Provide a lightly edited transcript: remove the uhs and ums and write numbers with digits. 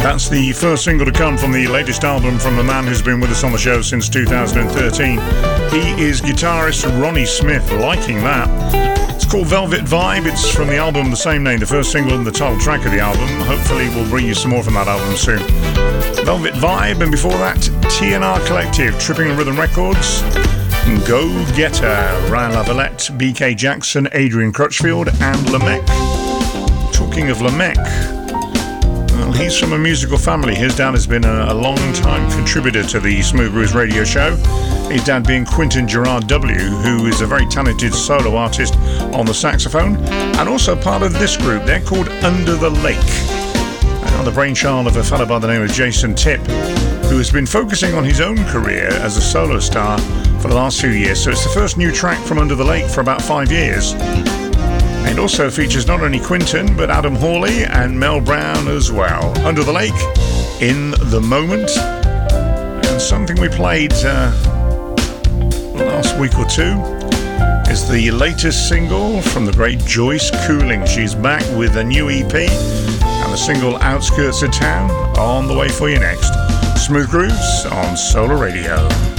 That's the first single to come from the latest album from the man who's been with us on the show since 2013. He is guitarist Ronnie Smith, liking that. It's called Velvet Vibe. It's from the album the same name, the first single and the title track of the album. Hopefully we'll bring you some more from that album soon. Velvet Vibe, and before that, TNR Collective, Tripping Rhythm Records, Go Getter, Ryan Lavalette, BK Jackson, Adrian Crutchfield, and Lamech. Talking of Lamech, well, he's from a musical family. His dad has been a long-time contributor to the Smooth Grooves radio show. His dad being Quinton Gerard W., who is a very talented solo artist on the saxophone, and also part of this group. They're called Under the Lake. And the brainchild of a fellow by the name of Jason Tipp, who has been focusing on his own career as a solo star for the last few years. So it's the first new track from Under the Lake for about 5 years. It also features not only Quinton, but Adam Hawley and Mel Brown as well. Under the Lake, In the Moment. And something we played last week or two is the latest single from the great Joyce Cooling. She's back with a new EP and the single Outskirts of Town on the way for you next. Smooth Grooves on Solar Radio.